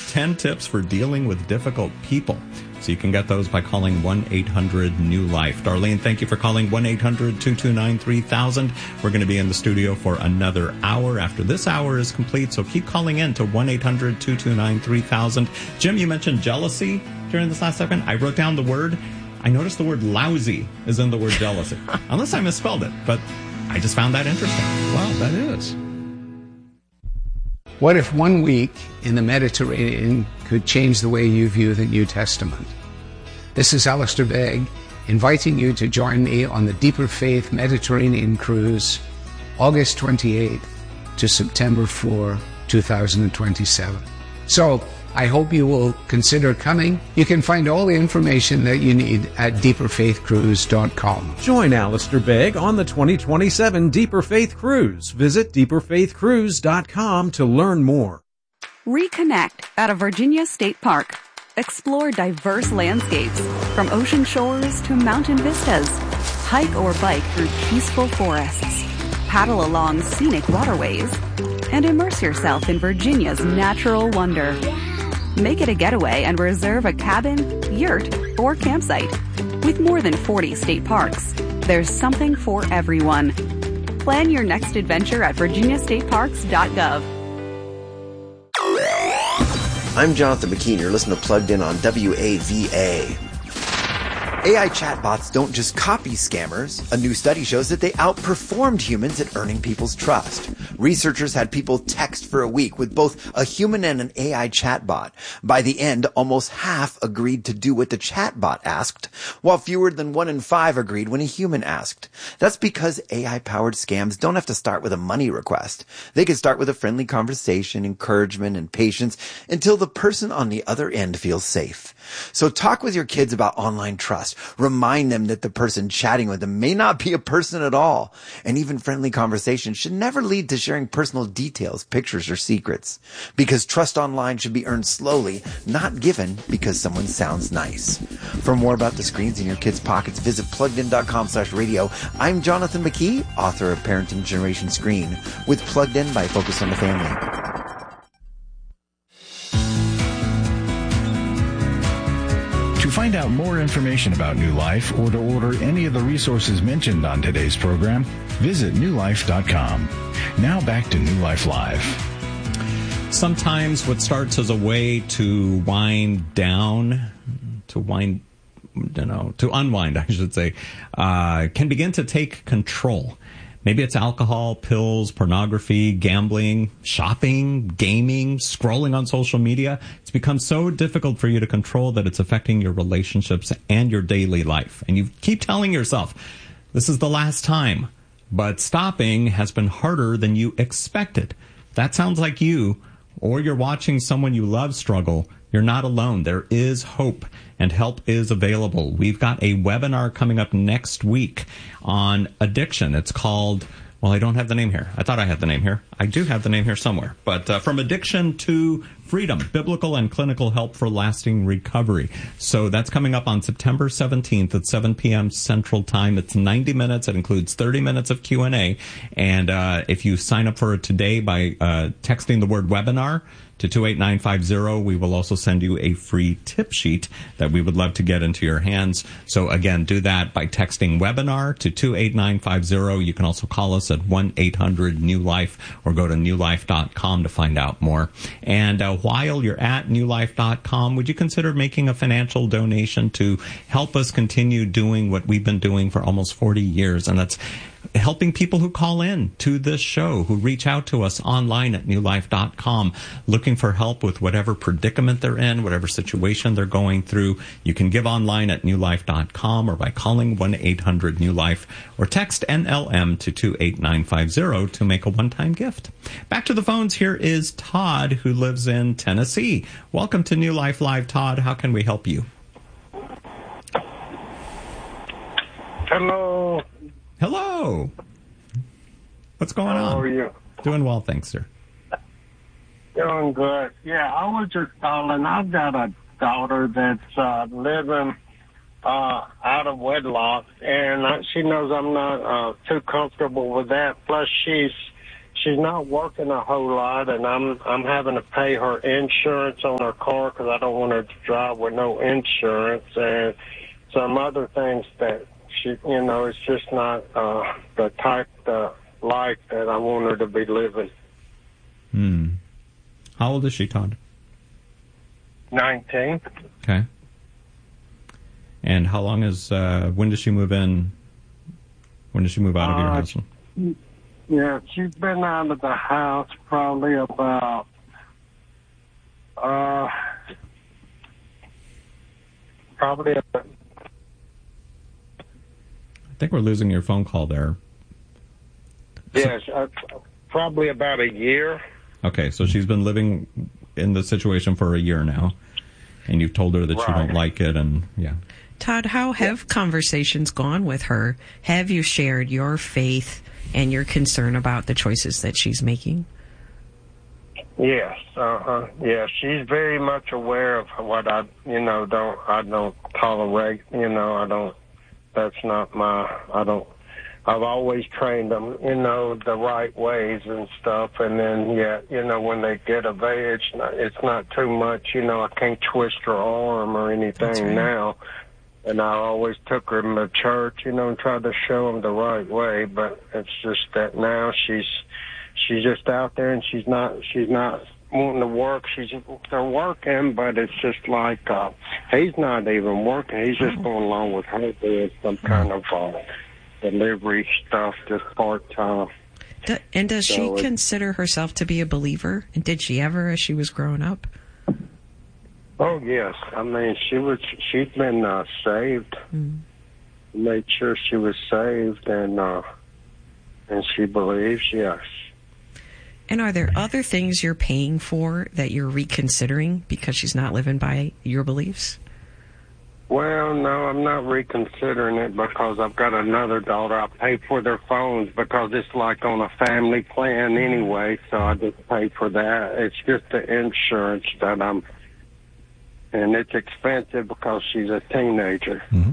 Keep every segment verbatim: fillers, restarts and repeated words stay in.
ten tips for dealing with difficult people. So you can get those by calling one eight hundred new life. Darlene, thank you for calling one eight hundred two two nine three thousand. We're going to be in the studio for another hour after this hour is complete. So keep calling in to one eight hundred two two nine three thousand. Jim, you mentioned jealousy during this last segment. I wrote down the word. I noticed the word lousy is in the word jealousy. Unless I misspelled it, but I just found that interesting. Wow, that is. What if one week in the Mediterranean could change the way you view the New Testament? This is Alistair Begg, inviting you to join me on the Deeper Faith Mediterranean Cruise, August twenty-eighth to September fourth, two thousand twenty-seven. So, I hope you will consider coming. You can find all the information that you need at deeper faith cruise dot com. Join Alistair Begg on the twenty twenty-seven Deeper Faith Cruise. Visit deeper faith cruise dot com to learn more. Reconnect at a Virginia State Park. Explore diverse landscapes, from ocean shores to mountain vistas. Hike or bike through peaceful forests. Paddle along scenic waterways. And immerse yourself in Virginia's natural wonder. Make it a getaway and reserve a cabin, yurt, or campsite. With more than forty state parks, there's something for everyone. Plan your next adventure at virginia state parks dot gov. I'm Jonathan McKean. You're listening to Plugged In on W A V A. A I chatbots don't just copy scammers. A new study shows that they outperformed humans at earning people's trust. Researchers had people text for a week with both a human and an A I chatbot. By the end, almost half agreed to do what the chatbot asked, while fewer than one in five agreed when a human asked. That's because A I-powered scams don't have to start with a money request. They can start with a friendly conversation, encouragement, and patience until the person on the other end feels safe. So talk with your kids about online trust. Remind them that the person chatting with them may not be a person at all. And even friendly conversations should never lead to sharing personal details, pictures, or secrets. Because trust online should be earned slowly, not given because someone sounds nice. For more about the screens in your kids' pockets, visit pluggedin.com slash radio. I'm Jonathan McKee, author of Parenting Generation Screen, with Plugged In by Focus on the Family. To find out more information about New Life or to order any of the resources mentioned on today's program, visit new life dot com. Now back to New Life Live. Sometimes what starts as a way to wind down, to wind, you know, to unwind, I should say, uh, can begin to take control. Maybe it's alcohol, pills, pornography, gambling, shopping, gaming, scrolling on social media. It's become so difficult for you to control that it's affecting your relationships and your daily life. And you keep telling yourself, this is the last time. But stopping has been harder than you expected. If that sounds like you, or you're watching someone you love struggle, you're not alone. There is hope, and help is available. We've got a webinar coming up next week on addiction. It's called, well, I don't have the name here. I thought I had the name here. I do have the name here somewhere. But uh, From Addiction to Freedom, Biblical and Clinical Help for Lasting Recovery. So that's coming up on September seventeenth at seven p.m. Central Time. It's ninety minutes. It includes thirty minutes of Q and A. And uh, if you sign up for it today by uh, texting the word webinar to two eight nine five zero, we will also send you a free tip sheet that we would love to get into your hands. So again, do that by texting webinar to two eight nine five zero. You can also call us at one eight hundred new life or go to new life dot com to find out more. And uh, while you're at new life dot com, would you consider making a financial donation to help us continue doing what we've been doing for almost forty years? And that's helping people who call in to this show, who reach out to us online at new life dot com, looking for help with whatever predicament they're in, whatever situation they're going through. You can give online at new life dot com or by calling one eight hundred new life or text N L M to two eight nine five zero to make a one-time gift. Back to the phones. Here is Todd, who lives in Tennessee. Welcome to New Life Live, Todd. How can we help you? Hello. Hello. What's going on? How are you? Doing well, thanks, sir. Doing good. Yeah, I was just calling. I've got a daughter that's uh, living uh, out of wedlock, and uh, she knows I'm not uh, too comfortable with that. Plus, she's she's not working a whole lot, and I'm I'm having to pay her insurance on her car because I don't want her to drive with no insurance, and some other things that she, you know, it's just not uh, the type of life that I want her to be living. Hmm. How old is she, Todd? nineteen. Okay. And how long is, uh, when does she move in? When does she move out of your Uh, house? Yeah, she's been out of the house probably about, uh, probably about, I think we're losing your phone call there. yes, uh, probably about a year. Okay, so she's been living in the situation for a year now, and you've told her that you don't Right. like it, and yeah. Todd, how have conversations gone with her? Have you shared your faith and your concern about the choices that she's making? Yes, uh-huh. Yeah, she's very much aware of what I, you know, don't, I don't tolerate, you know, I don't, that's not my, I don't, I've always trained them, you know, the right ways and stuff, and then, yeah, you know, when they get of age, it's not too much, you know, I can't twist her arm or anything right. now, and I always took her to church, you know, and tried to show them the right way, but it's just that now she's, she's just out there, and she's not, she's not wanting to work. She's, they're working, but it's just like, uh, he's not even working. He's just going along with her doing some kind of, uh, delivery stuff, just part-time. Do, and does So she it- consider herself to be a believer? And did she ever as she was growing up? Oh, yes. I mean, she was, she's been, uh, saved. Mm. Made sure she was saved, and, uh, and she believes, yes. And are there other things you're paying for that you're reconsidering because she's not living by your beliefs? Well, no, I'm not reconsidering it because I've got another daughter. I pay for their phones because it's like on a family plan anyway, so I just pay for that. It's just the insurance that I'm, and it's expensive because she's a teenager. Mm-hmm.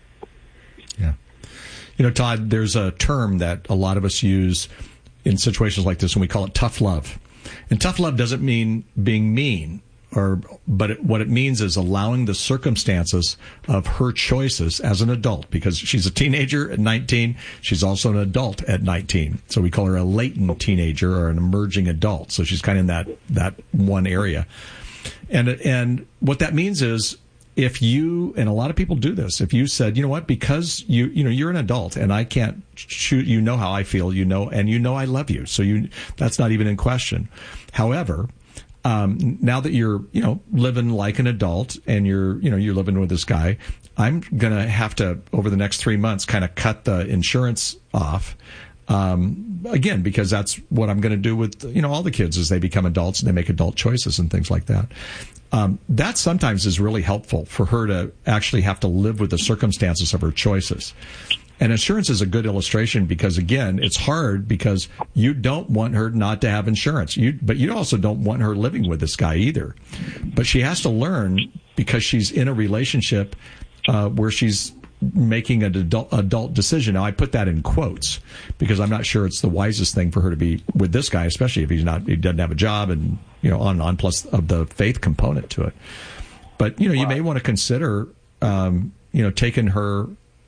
Yeah. You know, Todd, there's a term that a lot of us use in situations like this, and we call it tough love. And tough love doesn't mean being mean. Or, but it, what it means is allowing the circumstances of her choices as an adult, because she's a teenager at nineteen. She's also an adult at nineteen. So we call her a latent teenager or an emerging adult. So she's kind of in that, that one area. And, and what that means is if you, and a lot of people do this, if you said, you know what, because you, you know, you're an adult and I can't shoot, you know how I feel, you know, and you know I love you. So you, that's not even in question. However, Um, now that you're, you know, living like an adult and you're, you know, you're living with this guy, I'm going to have to, over the next three months, kind of cut the insurance off. Um, again, because that's what I'm going to do with, you know, all the kids as they become adults and they make adult choices and things like that. Um, that sometimes is really helpful for her to actually have to live with the circumstances of her choices. And insurance is a good illustration because, again, it's hard because you don't want her not to have insurance. You, but you also don't want her living with this guy either. But she has to learn because she's in a relationship uh, where she's making an adult, adult decision. Now, I put that in quotes because I'm not sure it's the wisest thing for her to be with this guy, especially if he's not, he doesn't have a job and, you know, on and on, plus of the faith component to it. But, you know, you may want to consider, um, you know, taking her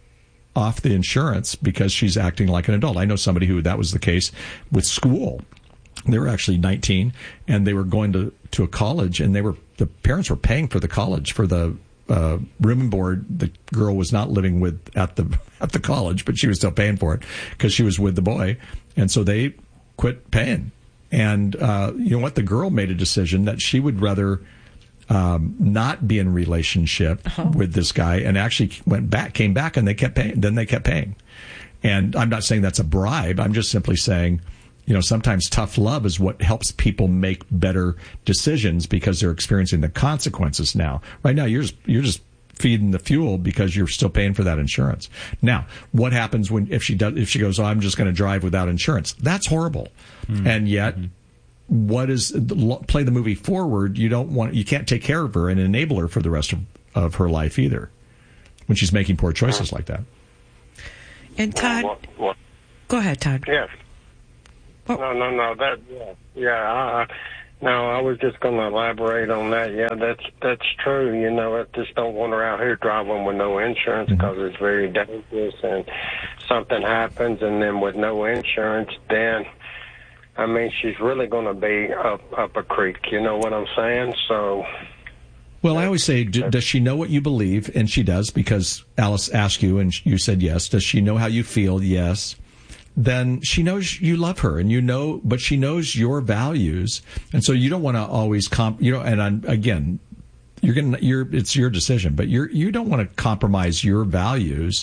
off the insurance because she's acting like an adult. I know somebody who that was the case with school. They were actually nineteen and they were going to, to a college and they were, the parents were paying for the college for the uh, room and board. The girl was not living with at the, at the college, but she was still paying for it because she was with the boy. And so they quit paying. And, uh, you know what? The girl made a decision that she would rather Um, not be in a relationship oh. with this guy, and actually went back, came back, and they kept paying. Then they kept paying. And I'm not saying that's a bribe. I'm just simply saying, you know, sometimes tough love is what helps people make better decisions because they're experiencing the consequences now. Right now, you're just, you're just feeding the fuel because you're still paying for that insurance. Now, what happens when if she does if she goes, oh, I'm just going to drive without insurance? That's horrible. Mm-hmm. And yet. Mm-hmm. What is play the movie forward? You don't want you can't take care of her and enable her for the rest of, of her life either when she's making poor choices like that. And Todd, what, what? Go ahead, Todd. Yes. no, no, no. That, yeah, yeah. I, no, I was just going to elaborate on that. Yeah, that's that's true. You know, I just don't want her out here driving with no insurance because mm-hmm. it's very dangerous, and something happens, and then with no insurance, then I mean, she's really going to be up up a creek. You know what I'm saying? So. Well, I always say, d- does she know what you believe? And she does, because Alice asked you, and you said yes. Does she know how you feel? Yes. Then she knows you love her, and you know, but she knows your values, and so you don't want to always comp. You know, and I'm, again, you're gonna, you're, it's your decision, but you're, you don't want to compromise your values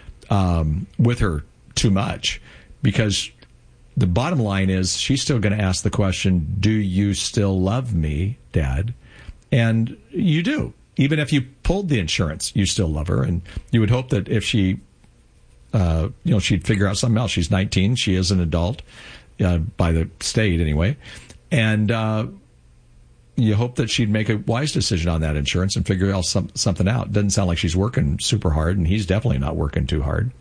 um, with her too much, because the bottom line is she's still going to ask the question, "Do you still love me, Dad?" And you do. Even if you pulled the insurance, you still love her. And you would hope that if she, uh, you know, she'd figure out something else. She's nineteen. She is an adult, uh, by the state anyway. And uh, you hope that she'd make a wise decision on that insurance and figure else some, something out. Doesn't sound like she's working super hard, and he's definitely not working too hard.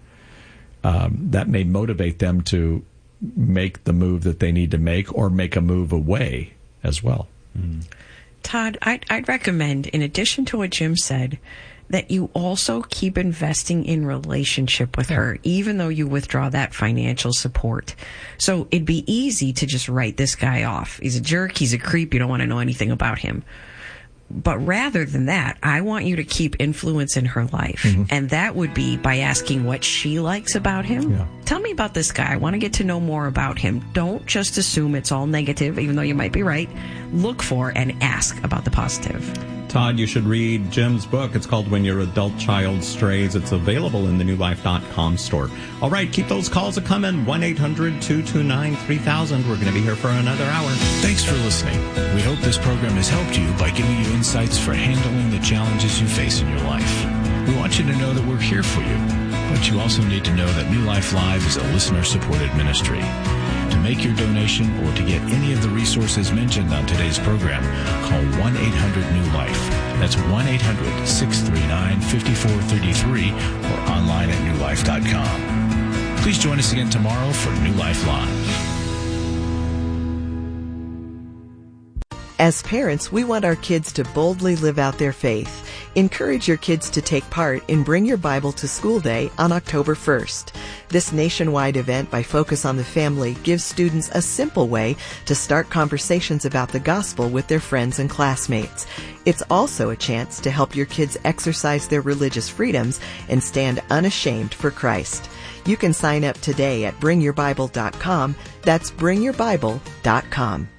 Um, that may motivate them to make the move that they need to make, or make a move away as well. Mm. Todd, I'd, I'd recommend, in addition to what Jim said, that you also keep investing in relationship with her, even though you withdraw that financial support. So it'd be easy to just write this guy off. He's a jerk. He's a creep. You don't want to know anything about him. But rather than that, I want you to keep influence in her life. Mm-hmm. And that would be by asking what she likes about him. Yeah. Tell me about this guy. I want to get to know more about him. Don't just assume it's all negative, even though you might be right. Look for and ask about the positive. Todd, you should read Jim's book. It's called When Your Adult Child Strays. It's available in the new life dot com store. All right, keep those calls a coming. one eight hundred two two nine three thousand. We're going to be here for another hour. Thanks for listening. We hope this program has helped you by giving you insights for handling the challenges you face in your life. We want you to know that we're here for you, but you also need to know that New Life Live is a listener-supported ministry. To make your donation or to get any of the resources mentioned on today's program, call one eight hundred new life. That's one eight hundred six three nine five four three three or online at new life dot com. Please join us again tomorrow for New Life Live. As parents, we want our kids to boldly live out their faith. Encourage your kids to take part in Bring Your Bible to School Day on October first. This nationwide event by Focus on the Family gives students a simple way to start conversations about the gospel with their friends and classmates. It's also a chance to help your kids exercise their religious freedoms and stand unashamed for Christ. You can sign up today at bring your bible dot com. That's bring your bible dot com.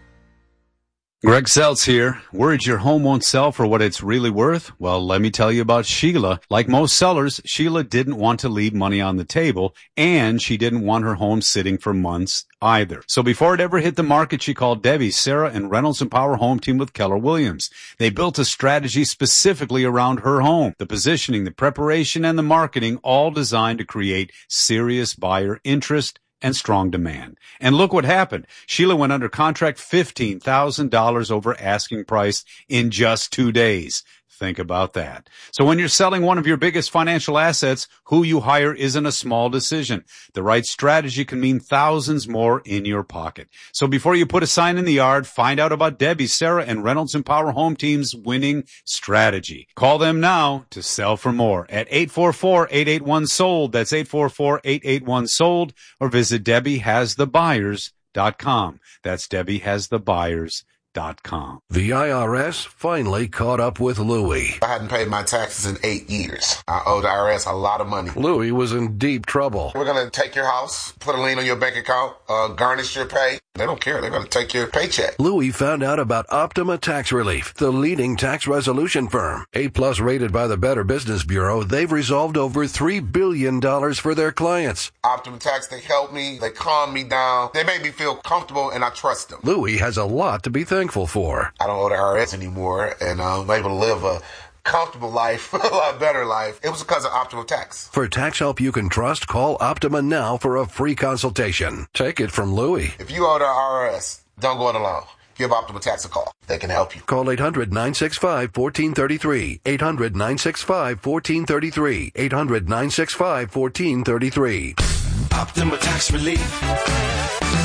Greg Seltz here. Worried your home won't sell for what it's really worth? Well, let me tell you about Sheila. Like most sellers, Sheila didn't want to leave money on the table, and she didn't want her home sitting for months either. So before it ever hit the market, she called Debbie, Sarah, and Reynolds and Power Home Team with Keller Williams. They built a strategy specifically around her home. The positioning, the preparation, and the marketing, all designed to create serious buyer interest and strong demand. And look what happened. Sheila went under contract fifteen thousand dollars over asking price in just two days. Think about that. So when you're selling one of your biggest financial assets, who you hire isn't a small decision. The right strategy can mean thousands more in your pocket. So before you put a sign in the yard, find out about Debbie, Sarah, and Reynolds and Power Home Team's winning strategy. Call them now to sell for more at eight four four, eight eight one, sold. That's eight four four, eight eight one, sold. Or visit Debbie Has The Buyers dot com. That's Debbie Has The Buyers dot com. The I R S finally caught up with Louie. I hadn't paid my taxes in eight years. I owe the I R S a lot of money. Louie was in deep trouble. We're going to take your house, put a lien on your bank account, uh, garnish your pay. They don't care. They're going to take your paycheck. Louie found out about Optima Tax Relief, the leading tax resolution firm. A-plus rated by the Better Business Bureau, they've resolved over three billion dollars for their clients. Optima Tax, they help me. They calm me down. They make me feel comfortable, and I trust them. Louie has a lot to be thankful for. I don't owe the I R S anymore, and I'm able to live a comfortable life, a lot better life. It was because of Optima Tax. For tax help you can trust, call Optima now for a free consultation. Take it from Louie. If you owe the I R S, don't go it alone. Give Optima Tax a call. They can help you. Call eight hundred, nine six five, one four three three. eight hundred, nine six five, one four three three. eight hundred, nine six five, one four three three. Optima Tax Relief.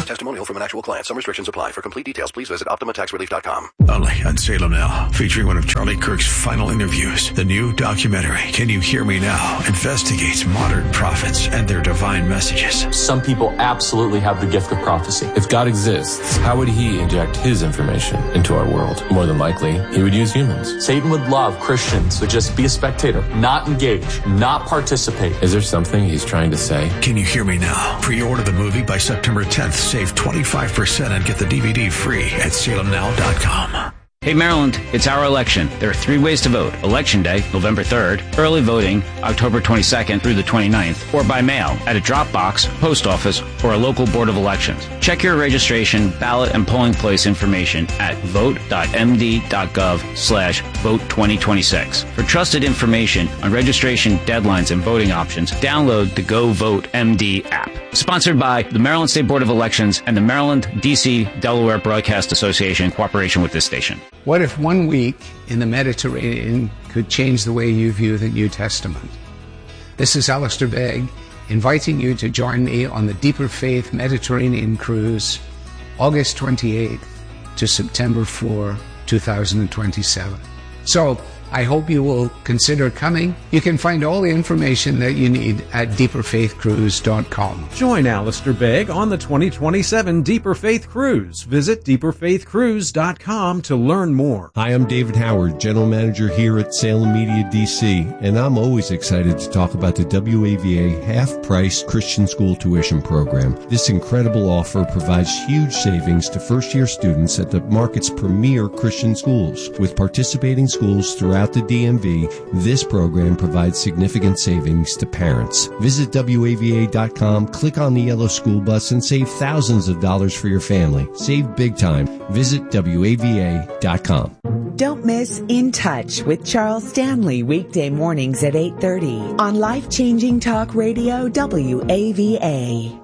Testimonial from an actual client. Some restrictions apply. For complete details, please visit Optima Tax Relief dot com. Only on Salem Now, featuring one of Charlie Kirk's final interviews. The new documentary, Can You Hear Me Now?, investigates modern prophets and their divine messages. Some people absolutely have the gift of prophecy. If God exists, how would he inject his information into our world? More than likely, he would use humans. Satan would love Christians to just be a spectator, not engage, not participate. Is there something he's trying to say? Can You Hear Me Now? Pre-order the movie by September tenth. Save twenty-five percent and get the D V D free at salem now dot com. Hey Maryland, it's our election. There are three ways to vote. Election Day, November third, early voting, October twenty-second through the twenty-ninth, or by mail at a drop box, post office, or a local board of elections. Check your registration, ballot, and polling place information at vote dot m d dot gov slash vote twenty twenty-six. For trusted information on registration deadlines and voting options, download the Go Vote M D app. Sponsored by the Maryland State Board of Elections and the Maryland, D C, Delaware Broadcast Association in cooperation with this station. What if one week in the Mediterranean could change the way you view the New Testament? This is Alistair Begg, inviting you to join me on the Deeper Faith Mediterranean Cruise, August twenty-eighth to September fourth, two thousand twenty-seven. So, I hope you will consider coming. You can find all the information that you need at deeper faith cruise dot com. Join Alistair Begg on the twenty twenty-seven Deeper Faith Cruise. Visit deeper faith cruise dot com to learn more. Hi, I'm David Howard, General Manager here at Salem Media D C, and I'm always excited to talk about the W A V A half-price Christian school tuition program. This incredible offer provides huge savings to first-year students at the market's premier Christian schools. With participating schools throughout the D M V, this program provides significant savings to parents. Visit W A V A dot com, click on the yellow school bus, and save thousands of dollars for your family. Save big time. Visit W A V A dot com. Don't miss In Touch with Charles Stanley, weekday mornings at eight thirty on Life-Changing Talk Radio W A V A.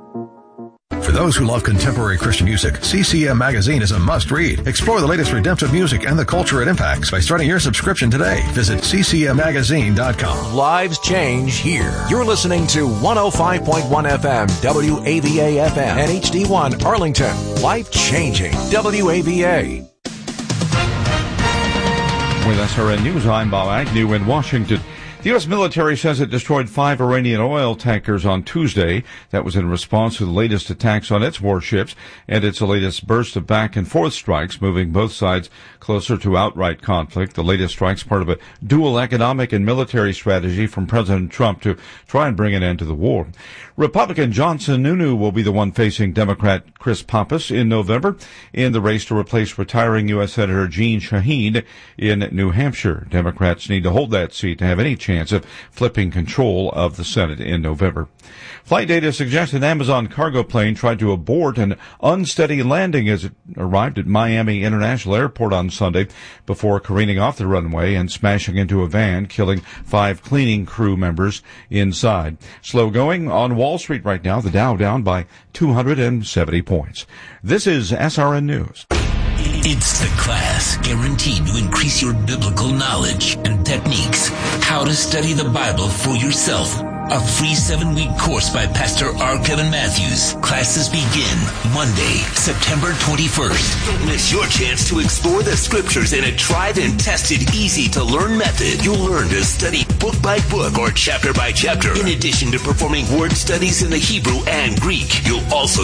For those who love contemporary Christian music, C C M Magazine is a must-read. Explore the latest redemptive music and the culture it impacts by starting your subscription today. Visit C C M magazine dot com. Lives change here. You're listening to one oh five point one F M, W A V A F M, and H D one Arlington. Life-changing W A V A. With S R N News, I'm Bob Agnew in Washington. The U S military says it destroyed five Iranian oil tankers on Tuesday. That was in response to the latest attacks on its warships and its latest burst of back-and-forth strikes, moving both sides closer to outright conflict. The latest strikes part of a dual economic and military strategy from President Trump to try and bring an end to the war. Republican John Sununu will be the one facing Democrat Chris Pappas in November in the race to replace retiring U S Senator Jeanne Shaheen in New Hampshire. Democrats need to hold that seat to have any chance of flipping control of the Senate in November. Flight data suggests an Amazon cargo plane tried to abort an unsteady landing as it arrived at Miami International Airport on Sunday before careening off the runway and smashing into a van, killing five cleaning crew members inside. Slow going on Wall Street right now, the Dow down by two hundred seventy points. This is S R N News. It's the class guaranteed to increase your biblical knowledge and techniques. How to study the Bible for yourself. A free seven-week course by Pastor R. Kevin Matthews. Classes begin Monday, September twenty-first. Don't miss your chance to explore the scriptures in a tried and tested, easy-to-learn method. You'll learn to study book by book or chapter by chapter. In addition to performing word studies in the Hebrew and Greek, you'll also